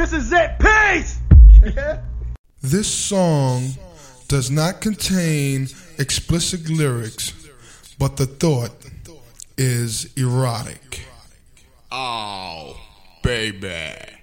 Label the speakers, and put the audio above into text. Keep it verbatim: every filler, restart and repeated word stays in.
Speaker 1: This is it. Peace!
Speaker 2: This song does not contain explicit lyrics, but the thought is erotic.
Speaker 3: Oh, baby.